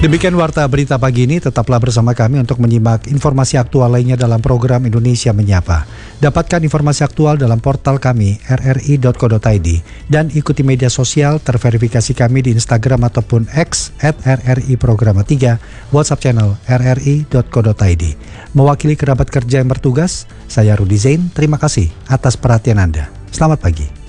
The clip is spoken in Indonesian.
Demikian Warta Berita Pagi ini, tetaplah bersama kami untuk menyimak informasi aktual lainnya dalam program Indonesia Menyapa. Dapatkan informasi aktual dalam portal kami rri.co.id dan ikuti media sosial terverifikasi kami di Instagram ataupun X @RRI-Programa 3, WhatsApp channel rri.co.id. Mewakili kerabat kerja yang bertugas, saya Rudi Zain, terima kasih atas perhatian Anda. Selamat pagi.